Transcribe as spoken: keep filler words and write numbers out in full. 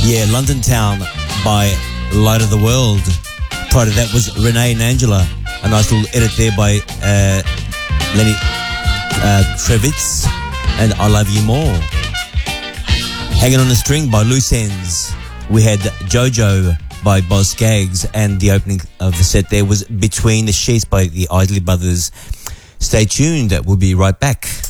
Yeah, London Town by Light of the World. Prior to that was Renee and Angela. A nice little edit there by uh, Lenny uh, Kravitz and I Love You More. Hanging on a String by Loose Ends. We had Jojo by Boz Scaggs, and the opening of the set there was Between the Sheets by the Isley Brothers. Stay tuned, we'll be right back.